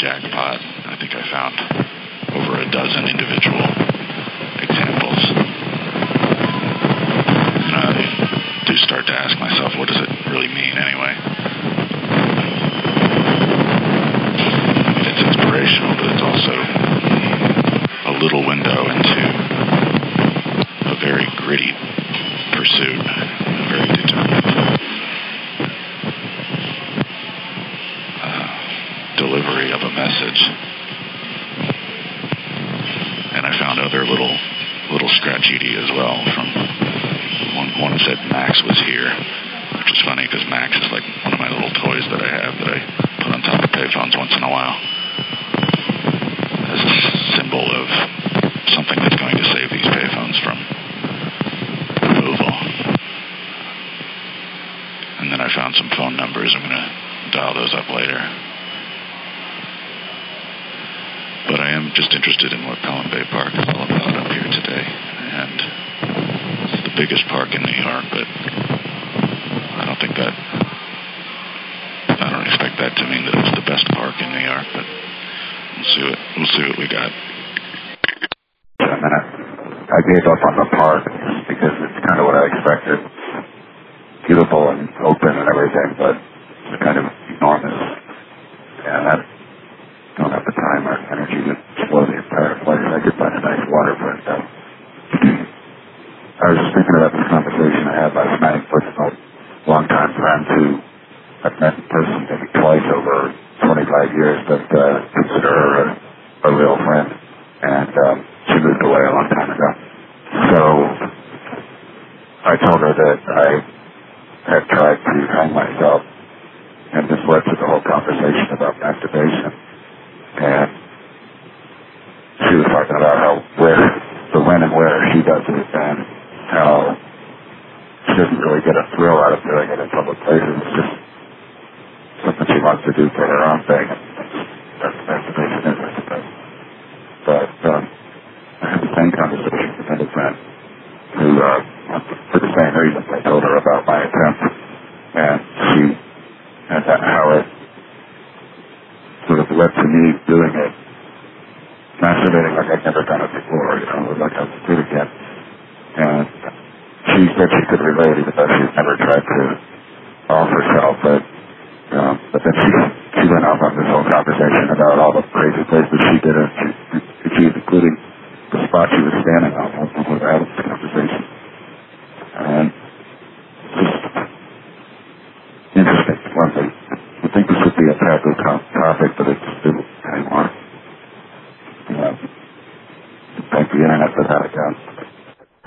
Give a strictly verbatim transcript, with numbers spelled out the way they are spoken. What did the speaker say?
jackpot. I think I found over a dozen individual examples. And I do start to ask myself, what does it really mean anyway? I mean, it's inspirational, but it's also a little window into a very gritty pursuit, a very determined uh, delivery of a message. And I found other little little scratchiti as well. From one, one said Max was here, which is funny because Max is like one of my little toys that I have that I put on top of payphones once in a while as a symbol of something that's going to save these payphones from removal. And then I found some phone numbers. I'm going to dial those up later. But I am just interested in what Pelham Bay Park is all about up here today. And it's the biggest park in New York, but I don't think that, I don't expect that to mean that it's the best park in New York, but we'll see what, we'll see what we got. A minute. I gave up on the park because it's kind of what I expected. Beautiful and open and everything, but it's kind of enormous. And I don't have the time or energy to explore the entire place. I could find a nice waterfront though. I was just thinking about this conversation I had last night with a longtime friend who I've met in person maybe twice over twenty-five years, but uh, consider her a, a real friend. And um, she moved away a long time ago. So I told her that I had tried to hang myself, and this led to the whole conversation about masturbation. And she was talking about how where, the when and where she does it, and how she doesn't really get a thrill out of doing it in public places. It's just something she wants to do for her own thing. And that's what masturbation is, I suppose. But um, I had the same conversation with another friend who, uh, for the same reasons, I told her about my attempt, and she, and that, how it sort of led to me doing it, masturbating like I'd never done it before, you know, like I was a kid again. And she said she could relate, even though she's never tried to off herself, but um, but then she she went off on this whole conversation about all the crazy places she did it, she, she, including the spot she was standing on when we were having this conversation. And just interesting. One thing, I think this would be a taboo topic, but it's still anymore. You know, thank the internet for that, I guess.